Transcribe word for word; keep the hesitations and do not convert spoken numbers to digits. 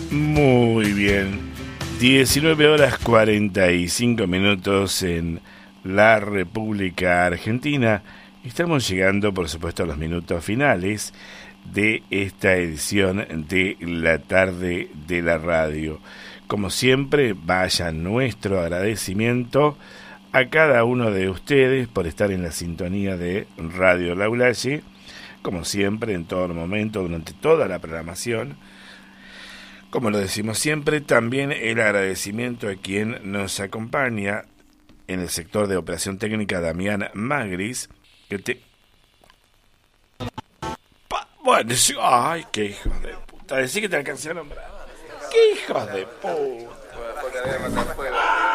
Muy bien, diecinueve horas cuarenta y cinco minutos en la República Argentina. Estamos llegando, por supuesto, a los minutos finales de esta edición de la tarde de la radio. Como siempre, vaya nuestro agradecimiento a cada uno de ustedes por estar en la sintonía de Radio Laulaye, como siempre, en todo momento, durante toda la programación. Como lo decimos siempre, también el agradecimiento a quien nos acompaña en el sector de operación técnica, Damián Magris, que te... Pa... Bueno, yo... ay, qué hijos de puta, decí que te alcancé a nombrar. ¡Qué hijos de puta!